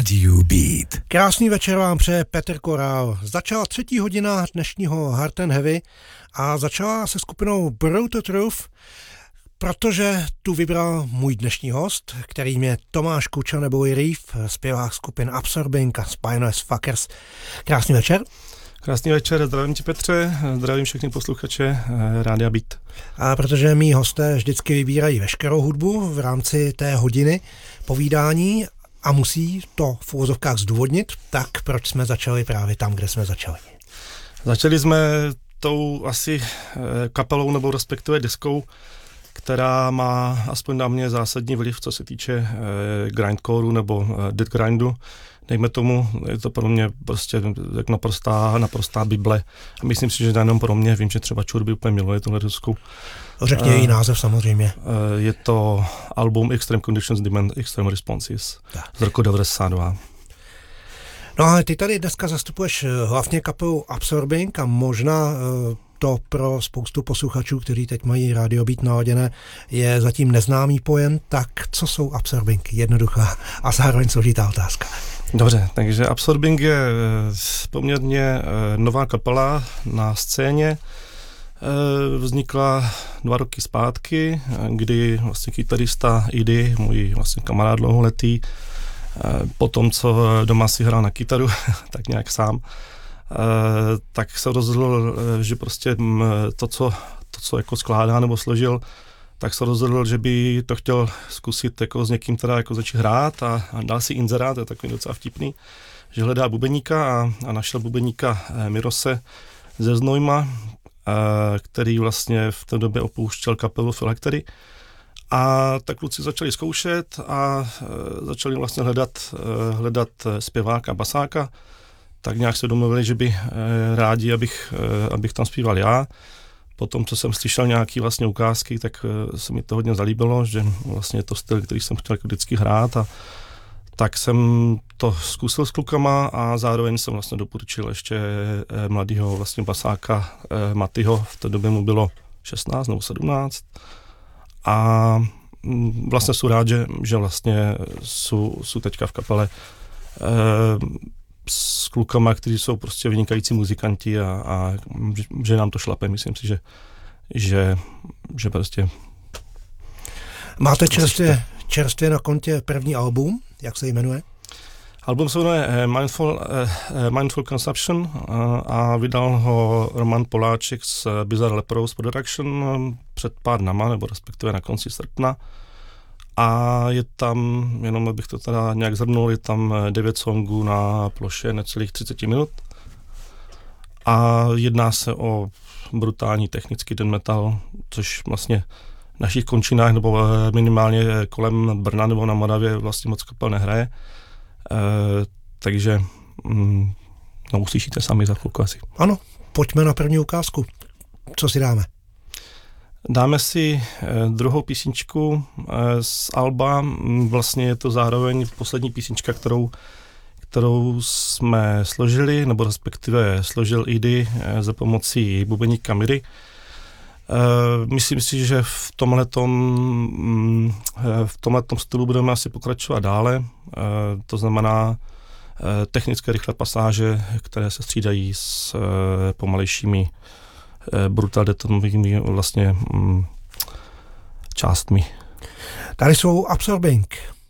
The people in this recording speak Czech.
Radio Beat. Krásný večer vám přeje Petr Korál. Začala 3. hodina dnešního Hard and Heavy a začala se skupinou Brutal Truth, protože tu vybral můj dnešní host, kterým je Tomáš Kuča nebo Reef, zpěvák skupin Absorbing a Spineless Fuckers. Krásný večer. Krásný večer, zdravím tě Petře, zdravím všechny posluchače Rádia Beat. A protože mý hosté vždycky vybírají veškerou hudbu v rámci té hodiny povídání a musí to v uvozovkách zdůvodnit, tak proč jsme začali právě tam, kde jsme začali? Začali jsme tou asi kapelou nebo respektive deskou, která má aspoň na mě zásadní vliv, co se týče grindcoreu nebo dead grindu. Dejme tomu, je to pro mě prostě jak naprostá bible. A myslím si, že nejenom pro mě, vím, že třeba Čurby úplně miluje tuhle desku. Řekni její název samozřejmě. Je to album Extreme Conditions Demand Extreme Responses z roku 92. No ale ty tady dneska zastupuješ hlavně kapelu Absorbing a možná to pro spoustu posluchačů, kteří teď mají Radio Beat naladěné, je zatím neznámý pojem. Tak co jsou Absorbing? Jednoduchá a zároveň složitá otázka. Dobře, takže Absorbing je poměrně nová kapela na scéně. Vznikla 2 roky zpátky, kdy vlastně kytarista Idy, můj vlastně kamarád dlouholetý, po tom, co doma si hrál na kytaru, tak nějak sám, tak se rozhodl, že prostě to, co jako skládá nebo složil, tak se rozhodl, že by to chtěl zkusit jako s někým teda jako začít hrát a dal si inzerát, to je takový docela vtipný, že hledá bubeníka a našel bubeníka Mirose ze Znojma, který vlastně v té době opouštěl kapelu Phylactery. A tak kluci začali zkoušet a začali vlastně hledat zpěváka, basáka. Tak nějak se domluvili, že by rádi, abych tam zpíval já. Potom, co jsem slyšel nějaký vlastně ukázky, tak se mi to hodně zalíbilo, že vlastně je to styl, který jsem chtěl vždycky hrát a tak jsem to zkusil s klukama a zároveň jsem vlastně doporučil ještě mladýho vlastně basáka Matyho, v té době mu bylo 16 nebo 17 a vlastně jsem rád, že vlastně jsou teďka v kapele s klukama, kteří jsou prostě vynikající muzikanti a že nám to šlape, myslím si, že prostě... Máte čerstvě na kontě první album, jak se jmenuje? Album se jmenuje Mindful Consumption a vydal ho Roman Poláček z Bizarre Leprous Production před pár dnama, nebo respektive na konci srpna. A je tam, jenom abych to teda nějak zhrnul, je tam 9 songů na ploše necelých 30 minut. A jedná se o brutální technický death metal, což vlastně v našich končinách, nebo minimálně kolem Brna nebo na Moravě vlastně moc kapel nehraje. Takže uslyšíte sami za chvilku asi. Ano, pojďme na první ukázku. Co si dáme? Dáme si druhou písničku z alba, vlastně je to zároveň poslední písnička, kterou jsme složili, nebo respektive složil Idy za pomocí bubeníka Miry. Myslím si, že v tomhletom stylu budeme asi pokračovat dále, to znamená technické rychlé pasáže, které se střídají s pomalejšími brutal detonovými vlastně částmi. Tady jsou Absorbing.